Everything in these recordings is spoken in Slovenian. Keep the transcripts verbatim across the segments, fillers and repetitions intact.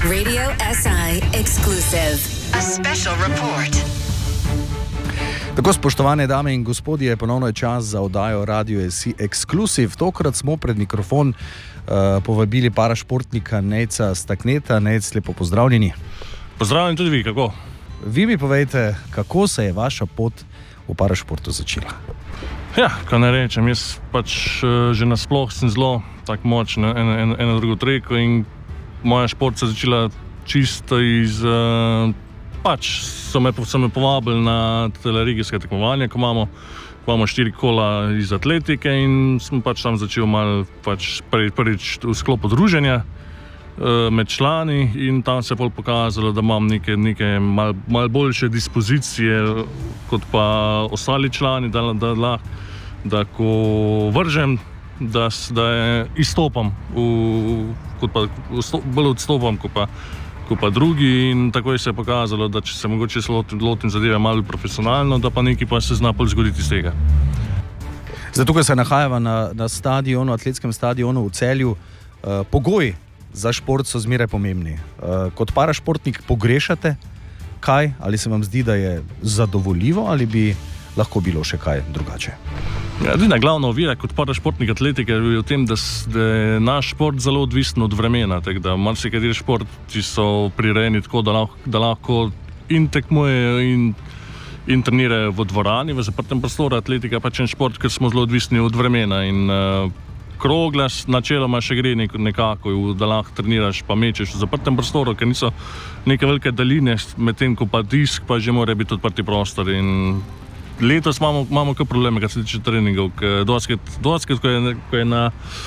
Radio S I exclusive. A special report. Tako, spoštovane dame in gospodje, ponovno je čas za oddajo Radio S I Exclusive. Tokrat smo pred mikrofon uh, povabili parašportnika Nejca Stakneta. Nejc, lepo pozdravljeni. Pozdravljeni tudi vi, kako? Vi mi povejte, kako se je vaša pot v parašportu začela? Ja, kaj ne rečem, jaz pač uh, že nasploh sem zelo tak močen, eno, eno, eno drugo treko in moja šport se je začela čisto iz... Uh, pač so me, so me povabili na teleregijske tekmovanja, ko imamo, imamo štiri kola iz atletike in sem pač tam začel malo pač prvi, prvič v sklopu druženja uh, med člani in tam se je pol pokazalo, da imam neke, neke mal, mal boljše dispozicije kot pa ostali člani, da, da, da, da ko vržem, da, da izstopam, v, kot pa, bolj odstopam, kot pa kot pa drugi in takoj se je pokazalo, da če se mogoče lotim, lotim zadeve malo profesionalno, da pa nekaj pa se zna bolj zgoditi iz tega. Zdaj, tukaj se nahajava na, na stadionu, atletskem stadionu v Celju. Uh, pogoji za šport so zmeraj pomembni. Uh, kot parašportnik pogrešate kaj? Ali se vam zdi, da je zadovoljivo ali bi lahko bilo še kaj drugače? Ja, edina glavna ovira kot parašportnik atletike je v tem, da, da je naš šport zelo odvisen od vremena, tako da marsikateri športi so prirejeni tako, da lahko, da lahko in tekmujejo in, in trenirajo v dvorani, v zaprtem prostoru. Atletika pa je šport, ker smo zelo odvisni od vremena in uh, krogla načeloma še gre nekako, da lahko treniraš pa mečeš v zaprtem prostoru, ker niso neke velike daljine, medtem ko pa disk pa že mora biti odprti prostor in letos imamo, imamo kar probleme, kar se tiče treningov, ker doskrat, ko je, ko je na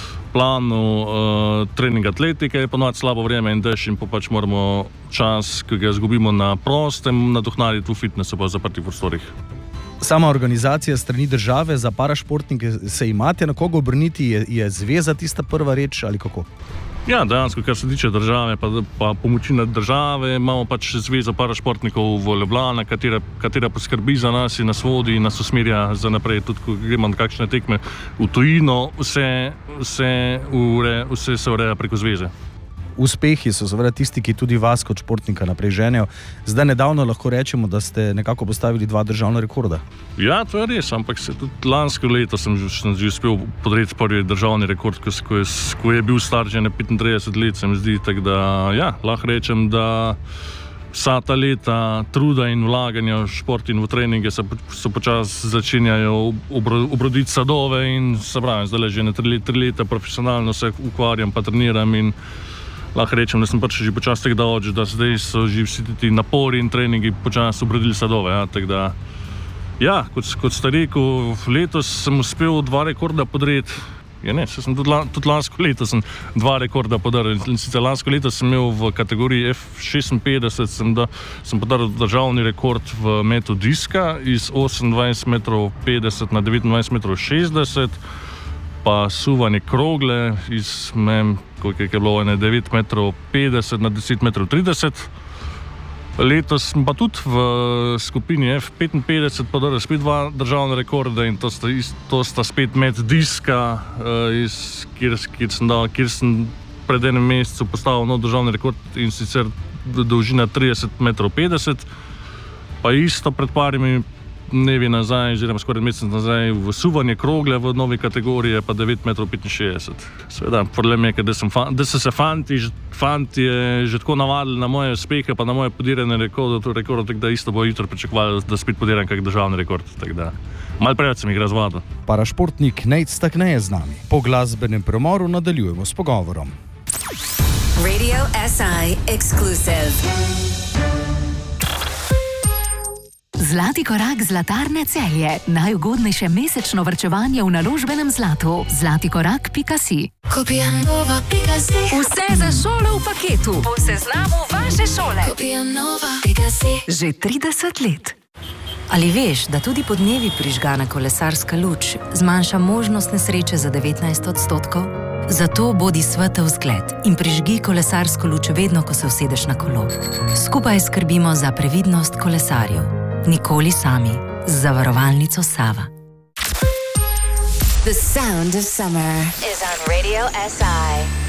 planu uh, trening atletike, je ponovno slabo vreme in dež in pa pač moramo čas, ki ga izgubimo na prostem, nadoknaditi v fitnessu pa v zaprtih prostorih. Sama organizacija strani države za parašportnike, se imate na koga obrniti, je, je zveza tista prva reč ali kako? Ja, dejansko, kar se tiče države, pa, pa pomoči na države, imamo pač zvezo parašportnikov v Ljubljani, katera, katera poskrbi za nas in nas vodi in nas usmerja za naprej, tudi ko gremo na kakšne tekme v tujino, vse, vse, ure, vse se ureja preko zveze. Uspehi so seveda tisti, ki tudi vas kot športnika naprej ženejo. Zdaj nedavno lahko rečemo, da ste nekako postavili dva državna rekorda. Ja, to je res, ampak se tudi lansko leto sem že, sem že uspel podreti prvi državni rekord, ko, ko, je, ko je bil star že na petintrideset let, se mi zdi, tako da ja, lahko rečem, da vsa ta leta truda in vlaganja v šport in v treninge se, so počasi začenjajo obroditi sadove in se pravim, zdaj že na tri, tri leta profesionalno se ukvarjam pa treniram in lahko rečem, da sem pač že počasi tako daleč, da zdaj so že vsi ti napori in treningi počasi obrodili sadove. Ja, tako da, ja, kot, kot ste rekel, letos sem uspel dva rekorda podreti. Ja, ne, sem tudi, tudi lansko leto sem dva rekorda podaril. Sicer lansko leto sem imel v kategoriji F šestinpetdeset, sem, da, sem podaril državni rekord v metu diska iz osemindvajset metrov petdeset na devetindvajset metrov šestdeset, pa suvanje krogle iz, ne, koliko je bilo, ne, devet metrov petdeset na deset metrov trideset. Letos sem pa tudi v skupini F petinpetdeset podaril spet dva državna rekorda in to sta, to sta spet met diska, uh, iz, kjer, kjer, sem dal, kjer sem pred enem mesecu postavil nov državni rekord in sicer dolžina trideset metrov petdeset, pa isto pred parimi dnevi nazaj, oziroma skoraj mesec nazaj, v suvanje krogle v novi kategoriji pa devet metrov petinšestdeset. Seveda, problem je, da, sem, da so se fanti, fanti že tako navadili na moje uspehe, pa na moje podirane rekorde, rekord, tako da isto bo jutro pričakovali, da spet podiram kak državni rekord. Tako da, malo preveč sem jih razvadil. Parašportnik Nejc Stakne je z nami. Po glasbenem premoru nadaljujemo s pogovorom. Radio S I Exclusive. Zlati korak Zlatarne Celje. Najugodnejše mesečno varčevanje v naložbenem zlatu. zlati korak pika si. Kopijanova pika si. Vse za šolo v paketu. Po seznamu vaše šole. Kopijanova pika si. Že trideset let. Ali veš, da tudi podnevi prižgana kolesarska luč zmanjša možnost nesreče za devetnajst odstotkov? Zato bodi svetel zgled in prižgi kolesarsko luč vedno, ko se usedeš na kolo. Skupaj skrbimo za previdnost kolesarjev. Nikoli sami, z zavarovalnico Sava. The sound of summer is on Radio S I.